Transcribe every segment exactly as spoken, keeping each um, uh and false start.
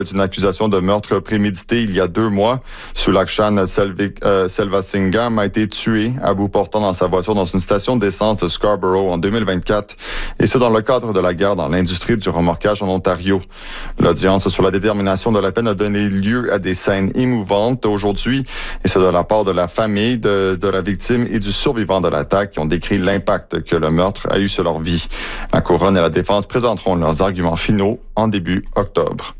une accusation de meurtre prémédité il y a deux mois. Sulakshan euh, Selvasingam a été tué à bout portant dans sa voiture dans une station d'essence de Scarborough en deux mille vingt-quatre, et ce dans le cadre de la guerre dans l'industrie du remorquage en Ontario. L'audience sur la détermination de la peine a donné lieu à des scènes émouvantes aujourd'hui, et ce de la part de la famille de, de la victime et du survivant de l'attaque qui ont décrit l'impact que le meurtre a eu sur leur vie. La couronne et la défense présenteront leurs arguments finaux en début octobre.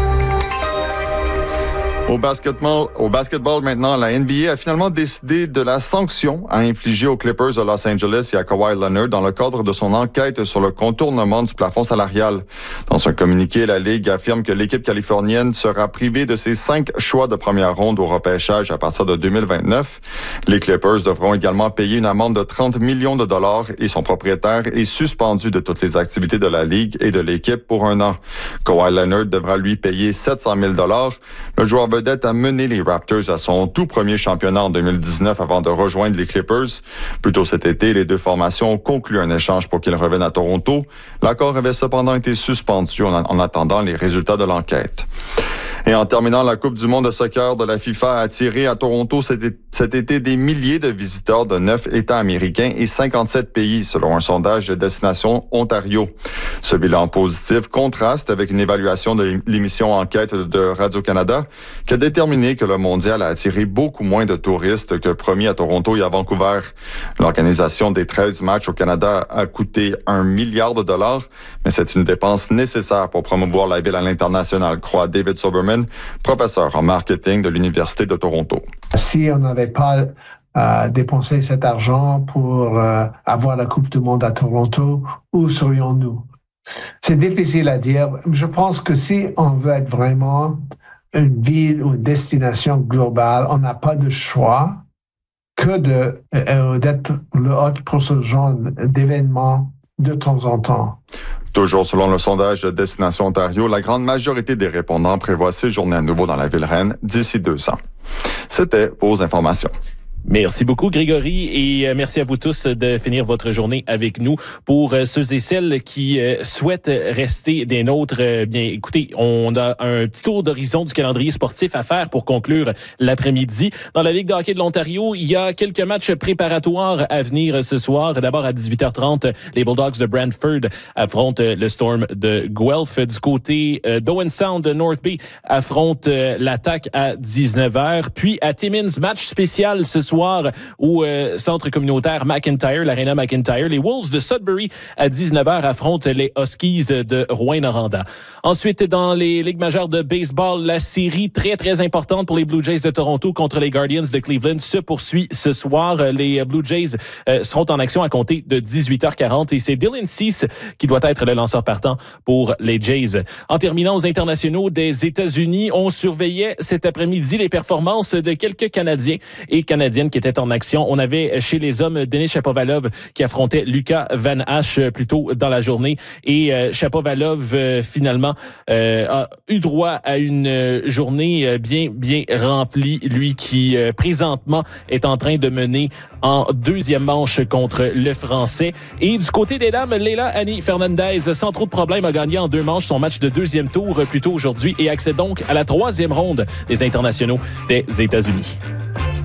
Au basketball, au basketball maintenant, la N B A a finalement décidé de la sanction à infliger aux Clippers de Los Angeles et à Kawhi Leonard dans le cadre de son enquête sur le contournement du plafond salarial. Dans un communiqué, la Ligue affirme que l'équipe californienne sera privée de ses cinq choix de première ronde au repêchage à partir de deux mille vingt-neuf. Les Clippers devront également payer une amende de trente millions de dollars et son propriétaire est suspendu de toutes les activités de la Ligue et de l'équipe pour un an. Kawhi Leonard devra lui payer sept cent mille dollars. Le joueur vedette a mené les Raptors à son tout premier championnat en deux mille dix-neuf avant de rejoindre les Clippers. Plus tôt cet été, les deux formations ont conclu un échange pour qu'il revienne à Toronto. L'accord avait cependant été suspendu en, en attendant les résultats de l'enquête. Et en terminant, la Coupe du monde de soccer de la FIFA a attiré à Toronto cet, cet été des milliers de visiteurs de neuf États américains et cinquante-sept pays, selon un sondage de Destination Ontario. Ce bilan positif contraste avec une évaluation de l'émission Enquête de Radio-Canada qui a déterminé que le mondial a attiré beaucoup moins de touristes que promis à Toronto et à Vancouver. L'organisation des treize matchs au Canada a coûté un milliard de dollars, mais c'est une dépense nécessaire pour promouvoir la ville à l'international, croit David Soberman, professeur en marketing de l'Université de Toronto. Si on n'avait pas euh, dépensé cet argent pour euh, avoir la Coupe du monde à Toronto, où serions-nous? C'est difficile à dire. Je pense que si on veut être vraiment une ville ou une destination globale, on n'a pas de choix que de, euh, d'être le hôte pour ce genre d'événements de temps en temps. Toujours selon le sondage de Destination Ontario, la grande majorité des répondants prévoient séjourner à nouveau dans la ville reine d'ici deux ans. C'était vos informations. Merci beaucoup, Grégory, et merci à vous tous de finir votre journée avec nous. Pour ceux et celles qui souhaitent rester des nôtres, bien, écoutez, on a un petit tour d'horizon du calendrier sportif à faire pour conclure l'après-midi. Dans la Ligue de hockey de l'Ontario, il y a quelques matchs préparatoires à venir ce soir. D'abord, à dix-huit heures trente, les Bulldogs de Brantford affrontent le Storm de Guelph. Du côté d'Owen Sound de North Bay affronte l'Attaque à dix-neuf heures. Puis, à Timmins, match spécial ce soir au euh, centre communautaire McIntyre, l'Arena McIntyre. Les Wolves de Sudbury à dix-neuf heures affrontent les Huskies de Rouyn-Noranda. Ensuite, dans les ligues majeures de baseball, la série très, très importante pour les Blue Jays de Toronto contre les Guardians de Cleveland se poursuit ce soir. Les Blue Jays euh, seront en action à compter de dix-huit heures quarante et c'est Dylan Cease qui doit être le lanceur partant pour les Jays. En terminant aux internationaux des États-Unis, on surveillait cet après-midi les performances de quelques Canadiens et Canadiennes qui étaient en action. On avait chez les hommes Denis Shapovalov qui affrontait Lucas Van Hache plus tôt dans la journée et euh, Shapovalov euh, finalement euh, a eu droit à une journée bien bien remplie, lui qui euh, présentement est en train de mener en deuxième manche contre le Français. Et du côté des dames, Leila Annie Fernandez, sans trop de problèmes, a gagné en deux manches son match de deuxième tour plus tôt aujourd'hui et accède donc à la troisième ronde des internationaux des États-Unis.